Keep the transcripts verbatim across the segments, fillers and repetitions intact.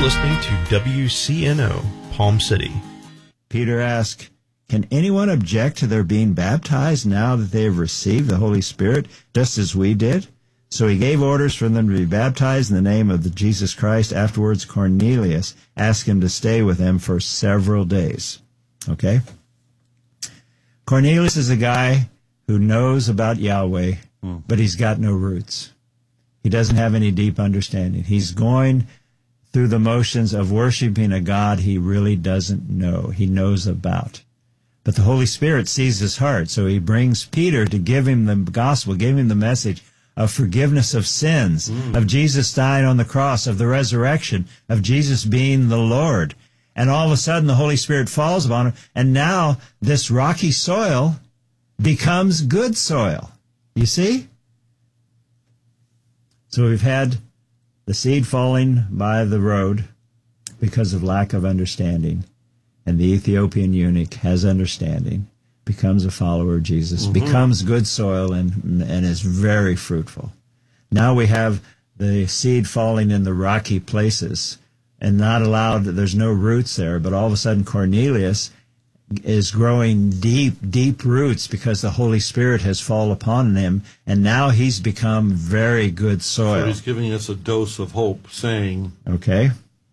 listening to W C N O, Palm City. Peter asked, can anyone object to their being baptized now that they have received the Holy Spirit, just as we did? So he gave orders for them to be baptized in the name of the Jesus Christ. Afterwards, Cornelius asked him to stay with him for several days. Okay? Cornelius is a guy who knows about Yahweh, mm. but he's got no roots. He doesn't have any deep understanding. He's going through the motions of worshiping a God he really doesn't know, he knows about. But the Holy Spirit sees his heart, so he brings Peter to give him the gospel, give him the message of forgiveness of sins, mm. of Jesus dying on the cross, of the resurrection, of Jesus being the Lord. And all of a sudden the Holy Spirit falls upon him, and now this rocky soil becomes good soil. You see? So we've had the seed falling by the road because of lack of understanding. And the Ethiopian eunuch has understanding, becomes a follower of Jesus, mm-hmm. becomes good soil, and and is very fruitful. Now we have the seed falling in the rocky places and not allowed, there's no roots there, but all of a sudden Cornelius is growing deep, deep roots because the Holy Spirit has fallen upon him, and now he's become very good soil. So he's giving us a dose of hope, saying... Okay.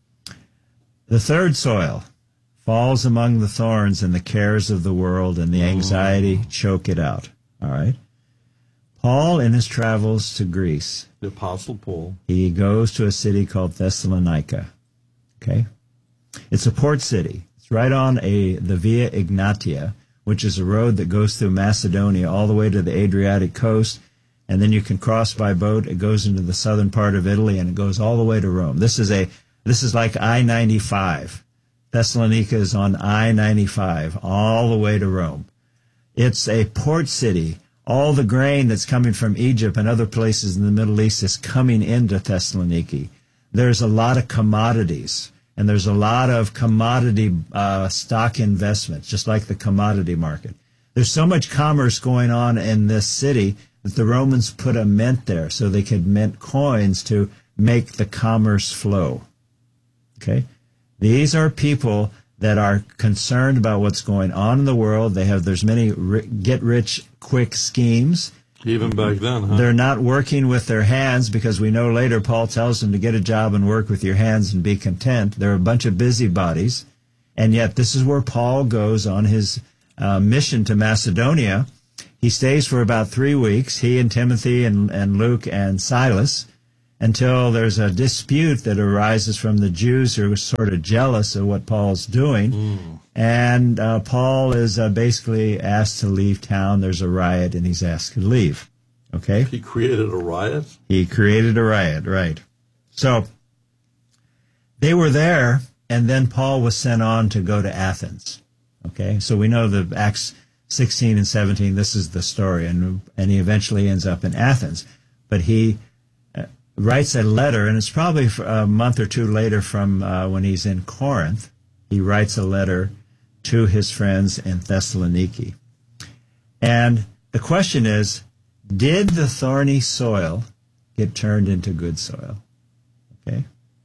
The third soil falls among the thorns, and the cares of the world and the anxiety mm. choke it out. All right? Paul, in his travels to Greece, the Apostle Paul, he goes to a city called Thessalonica. Okay? It's a port city. It's right on a the Via Egnatia, which is a road that goes through Macedonia all the way to the Adriatic coast, and then you can cross by boat. It goes into the southern part of Italy, and it goes all the way to Rome. This is a this is like I ninety-five. Thessalonica is on I ninety-five all the way to Rome. It's a port city. All the grain that's coming from Egypt and other places in the Middle East is coming into Thessaloniki. There's a lot of commodities, and there's a lot of commodity uh, stock investments, just like the commodity market. There's so much commerce going on in this city that the Romans put a mint there so they could mint coins to make the commerce flow. Okay? These are people that are concerned about what's going on in the world. They have, there's many ri- get-rich-quick schemes. Even back then, huh? They're not working with their hands, because we know later Paul tells them to get a job and work with your hands and be content. They're a bunch of busybodies. And yet this is where Paul goes on his uh, mission to Macedonia. He stays for about three weeks, he and Timothy and, and Luke and Silas, until there's a dispute that arises from the Jews who are sort of jealous of what Paul's doing. Mm. And uh, Paul is uh, basically asked to leave town. There's a riot, and he's asked to leave. Okay? He created a riot? He created a riot, right. So they were there, and then Paul was sent on to go to Athens. Okay? So we know the Acts sixteen and seventeen, this is the story, and, and he eventually ends up in Athens. But he writes a letter, and it's probably a month or two later from uh, when he's in Corinth. He writes a letter to his friends in Thessaloniki. And the question is, did the thorny soil get turned into good soil? Okay?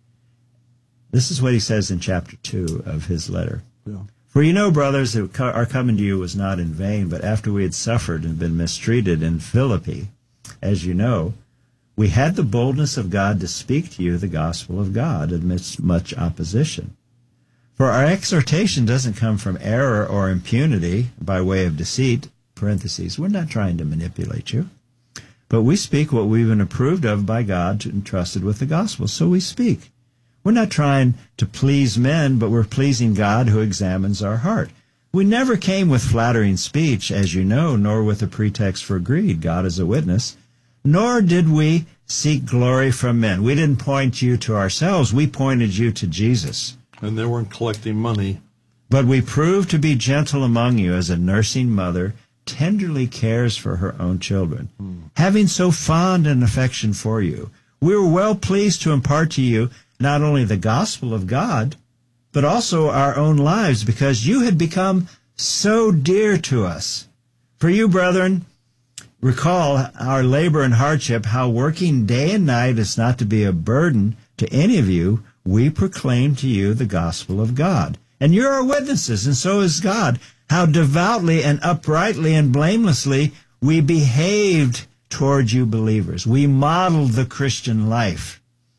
This is what he says in chapter two of his letter. Yeah. For you know, brothers, that our coming to you was not in vain, but after we had suffered and been mistreated in Philippi, as you know, we had the boldness of God to speak to you the gospel of God amidst much opposition. For our exhortation doesn't come from error or impunity by way of deceit, parentheses, we're not trying to manipulate you, but we speak what we've been approved of by God and trusted with the gospel, so we speak. We're not trying to please men, but we're pleasing God who examines our heart. We never came with flattering speech, as you know, nor with a pretext for greed, God is a witness. Nor did we seek glory from men. We didn't point you to ourselves. We pointed you to Jesus. And they weren't collecting money. But we proved to be gentle among you as a nursing mother tenderly cares for her own children. Hmm. Having so fond an affection for you, we were well pleased to impart to you not only the gospel of God, but also our own lives, because you had become so dear to us. For you, brethren, recall our labor and hardship, how working day and night is not to be a burden to any of you, we proclaim to you the gospel of God. And you're our witnesses, and so is God, how devoutly and uprightly and blamelessly we behaved toward you believers. We modeled the Christian life.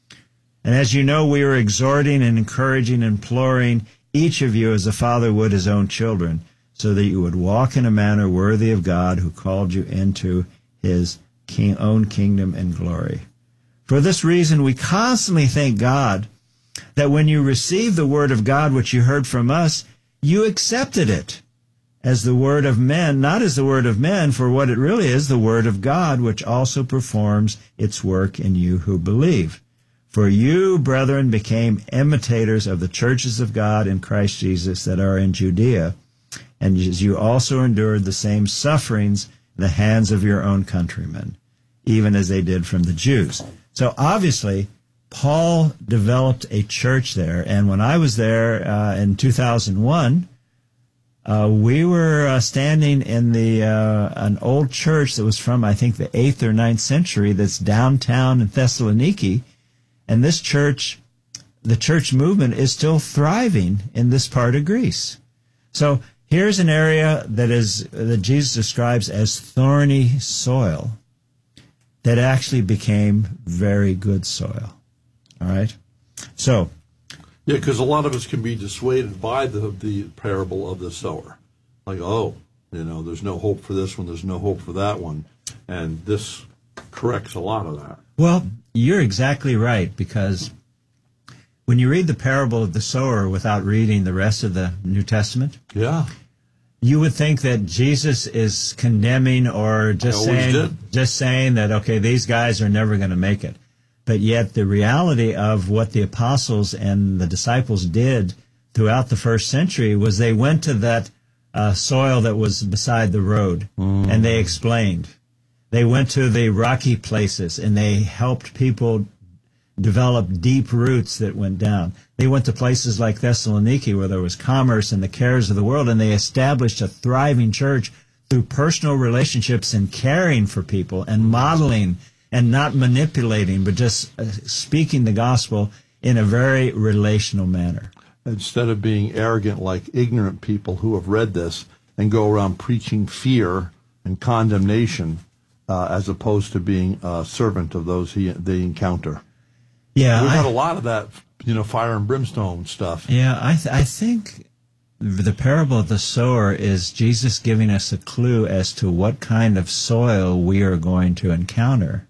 And as you know, we were exhorting and encouraging and imploring each of you as a father would his own children, so that you would walk in a manner worthy of God who called you into his king, own kingdom and glory. For this reason, we constantly thank God that when you received the word of God, which you heard from us, you accepted it as the word of men, not as the word of men, for what it really is, the word of God, which also performs its work in you who believe. For you, brethren, became imitators of the churches of God in Christ Jesus that are in Judea, and as you also endured the same sufferings in the hands of your own countrymen, even as they did from the Jews. So obviously, Paul developed a church there, and when I was there uh, in two thousand one, uh, we were uh, standing in the uh, an old church that was from, I think, the eighth or ninth century that's downtown in Thessaloniki, and this church, the church movement is still thriving in this part of Greece. So here's an area that is that Jesus describes as thorny soil that actually became very good soil. All right? So, yeah, because a lot of us can be dissuaded by the the parable of the sower. Like, oh, you know, there's no hope for this one, there's no hope for that one. And this corrects a lot of that. Well, you're exactly right, because when you read the parable of the sower without reading the rest of the New Testament, yeah, you would think that Jesus is condemning or just saying, did. just saying that, okay, these guys are never going to make it. But yet the reality of what the apostles and the disciples did throughout the first century was they went to that uh, soil that was beside the road, mm. and they explained. They went to the rocky places, and they helped people develop deep roots that went down. They went to places like Thessaloniki, where there was commerce and the cares of the world, and they established a thriving church through personal relationships and caring for people and modeling and not manipulating, but just uh, speaking the gospel in a very relational manner. Instead of being arrogant like ignorant people who have read this and go around preaching fear and condemnation, uh, as opposed to being a servant of those he, they encounter. Yeah, We've I, had a lot of that, you know, fire and brimstone stuff. Yeah, I th- I think the parable of the sower is Jesus giving us a clue as to what kind of soil we are going to encounter.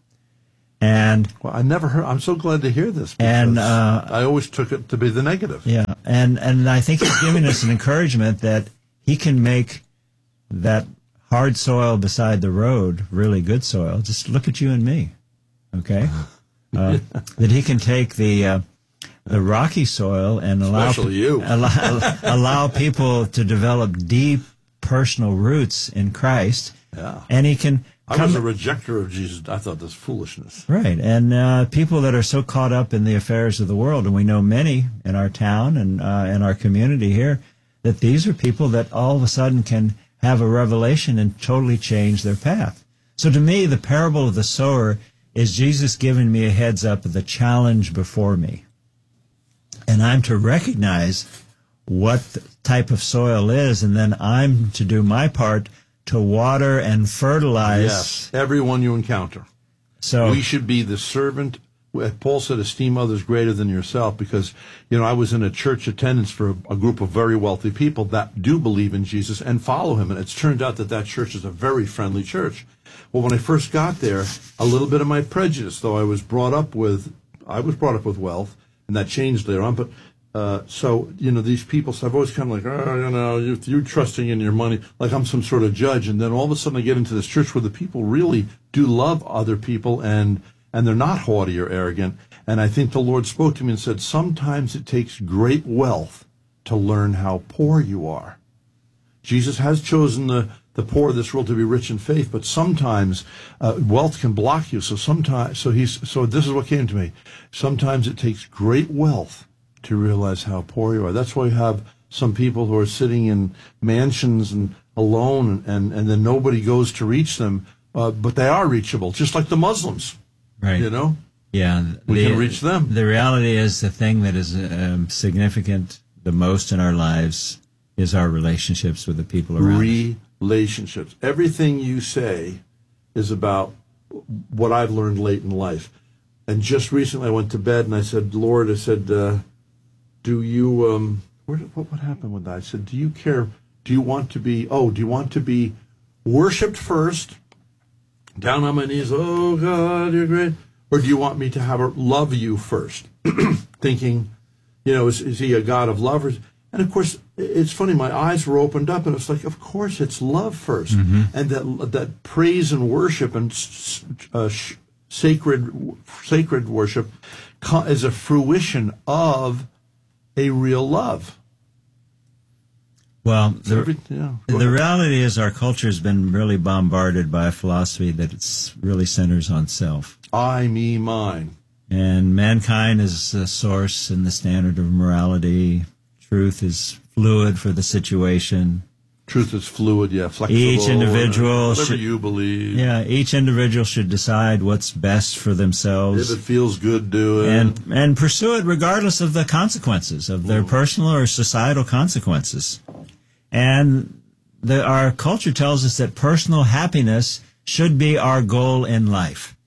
And well, I never heard. I'm so glad to hear this. And uh, I always took it to be the negative. Yeah, and and I think he's giving us an encouragement that he can make that hard soil beside the road really good soil. Just look at you and me, okay? Uh, that he can take the uh, the rocky soil and allow Especially you. allow, allow people to develop deep personal roots in Christ. Yeah, and he can. I was a rejecter of Jesus. I thought this foolishness. Right. And uh, people that are so caught up in the affairs of the world, and we know many in our town and uh, in our community here, that these are people that all of a sudden can have a revelation and totally change their path. So to me, the parable of the sower is Jesus giving me a heads up of the challenge before me. And I'm to recognize what type of soil is, and then I'm to do my part to water and fertilize. Yes, everyone you encounter. So we should be the servant. Paul said, esteem others greater than yourself, because, you know, I was in a church attendance for a, a group of very wealthy people that do believe in Jesus and follow him. And it's turned out that that church is a very friendly church. Well, when I first got there, a little bit of my prejudice, though I was brought up with, I was brought up with wealth, and that changed later on, but Uh, so, you know, these people, so I've always kind of like, oh, you know, you're, you're trusting in your money, like I'm some sort of judge. And then all of a sudden I get into this church where the people really do love other people, and, and they're not haughty or arrogant. And I think the Lord spoke to me and said, sometimes it takes great wealth to learn how poor you are. Jesus has chosen the, the poor of this world to be rich in faith, but sometimes uh, wealth can block you. So sometimes, so he's, so this is what came to me. Sometimes it takes great wealth to realize how poor you are. That's why you have some people who are sitting in mansions and alone, and, and then nobody goes to reach them, uh, but they are reachable, just like the Muslims. Right. You know? Yeah. we the, can reach them. The reality is the thing that is um, significant the most in our lives is our relationships with the people around us. Relationships. Everything you say is about what I've learned late in life. And just recently I went to bed and I said, Lord, I said, uh, do you, um, where, what, what happened with that? I said, do you care, do you want to be, oh, do you want to be worshipped first, down on my knees, oh God, you're great, or do you want me to have her love you first? Thinking, you know, is, is he a God of lovers? And of course, it's funny, my eyes were opened up, and it's like, of course, it's love first. Mm-hmm. And that that praise and worship and uh, sh- sacred sacred worship is a fruition of a real love. Well, the, Every, yeah, the reality is our culture has been really bombarded by a philosophy that it's really centers on self. I, me, mine. And mankind is the source and the standard of morality. Truth is fluid for the situation. Truth is fluid, yeah, flexible. Each individual whatever should, you believe. Yeah, each individual should decide what's best for themselves. If it feels good, do it. And and pursue it regardless of the consequences, of their Ooh. personal or societal consequences. And the, our culture tells us that personal happiness should be our goal in life.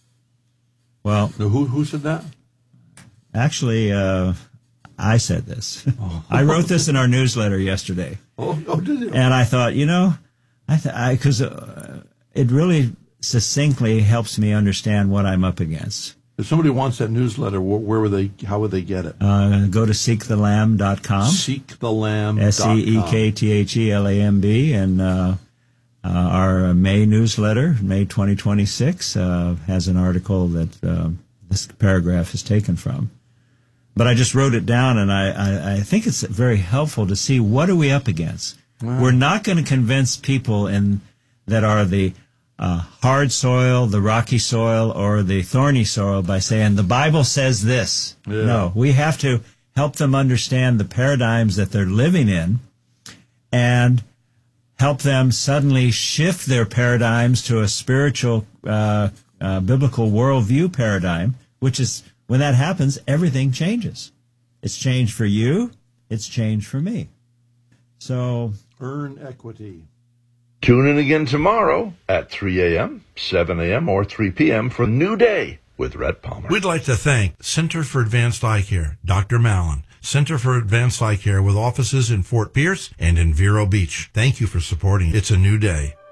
Well, now, who who said that? Actually, uh, I said this. Oh. I wrote this in our newsletter yesterday. Oh, oh did you? And I thought, you know, I because th- uh, it really succinctly helps me understand what I'm up against. If somebody wants that newsletter, where, where would they? How would they get it? Uh, go to seek the lamb dot com. seek the lamb dot com. S E E K T H E L A M B. And uh, uh, our May newsletter, May twenty twenty-six, uh, has an article that uh, this paragraph is taken from. But I just wrote it down, and I, I, I think it's very helpful to see what are we up against. Wow. We're not going to convince people in that are the uh, hard soil, the rocky soil, or the thorny soil by saying the Bible says this. Yeah. No, we have to help them understand the paradigms that they're living in and help them suddenly shift their paradigms to a spiritual, uh, uh, biblical worldview paradigm, which is, when that happens, everything changes. It's changed for you. It's changed for me. So earn equity. Tune in again tomorrow at three a.m., seven a.m., or three p.m. for New Day with Rhett Palmer. We'd like to thank Center for Advanced Eye Care, Doctor Mallon. Center for Advanced Eye Care with offices in Fort Pierce and in Vero Beach. Thank you for supporting It's a New Day.